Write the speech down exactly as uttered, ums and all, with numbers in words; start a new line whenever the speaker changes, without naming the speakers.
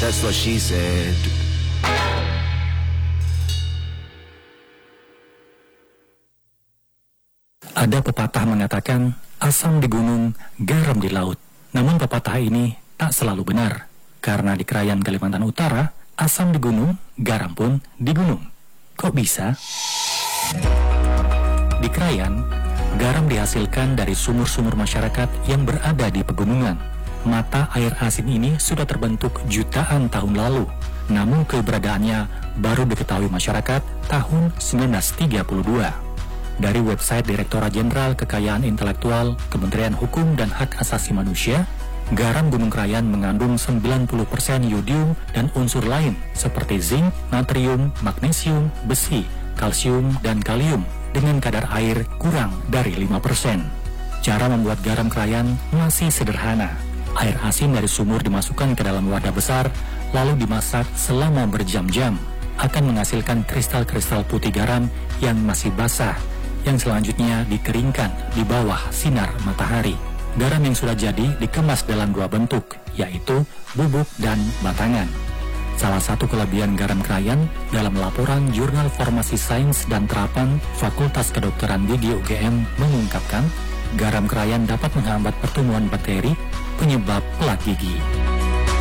That's what she said.
Ada pepatah mengatakan, asam di gunung, garam di laut. Namun pepatah ini tak selalu benar, karena di Krayan Kalimantan Utara, asam di gunung, garam pun di gunung. Kok bisa? Di Krayan, garam dihasilkan dari sumur-sumur masyarakat yang berada di pegunungan. Mata air asin ini sudah terbentuk jutaan tahun lalu, namun keberadaannya baru diketahui masyarakat tahun seribu sembilan ratus tiga puluh dua. Dari website Direktorat Jenderal Kekayaan Intelektual Kementerian Hukum dan Hak Asasi Manusia, garam Gunung Krayan mengandung sembilan puluh persen yodium dan unsur lain seperti zinc, natrium, magnesium, besi, kalsium, dan kalium dengan kadar air kurang dari lima persen. Cara membuat garam Krayan masih sederhana. Air asin dari sumur dimasukkan ke dalam wadah besar, lalu dimasak selama berjam-jam. Akan menghasilkan kristal-kristal putih garam yang masih basah, yang selanjutnya dikeringkan di bawah sinar matahari. Garam yang sudah jadi dikemas dalam dua bentuk, yaitu bubuk dan batangan. Salah satu kelebihan garam Krayan dalam laporan Jurnal Farmasi Sains dan Terapan Fakultas Kedokteran Gigi U G M mengungkapkan, garam Krayan dapat menghambat pertumbuhan bakteri penyebab pelat gigi.